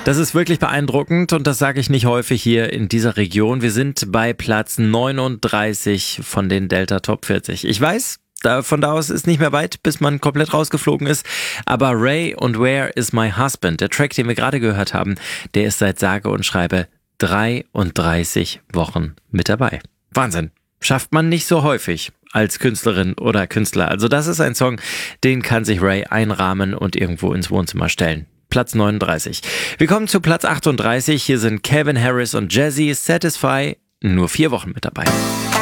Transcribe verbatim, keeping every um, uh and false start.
Das ist wirklich beeindruckend und das sage ich nicht häufig hier in dieser Region. Wir sind bei Platz neununddreißig von den Delta Top vierzig. Ich weiß, da, von da aus ist nicht mehr weit, bis man komplett rausgeflogen ist. Aber Ray und Where is My Husband, der Track, den wir gerade gehört haben, der ist seit sage und schreibe dreiunddreißig Wochen mit dabei. Wahnsinn. Schafft man nicht so häufig als Künstlerin oder Künstler. Also das ist ein Song, den kann sich Ray einrahmen und irgendwo ins Wohnzimmer stellen. Platz neununddreißig. Wir kommen zu Platz achtunddreißig. Hier sind Calvin Harris und Jazzy, Satisfy, nur vier Wochen mit dabei.